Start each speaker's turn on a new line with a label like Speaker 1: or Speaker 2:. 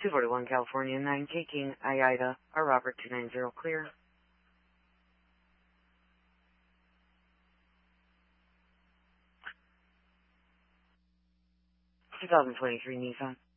Speaker 1: 241 California, 9 taking IIDA, or Robert 290 clear. 2023 Nissan.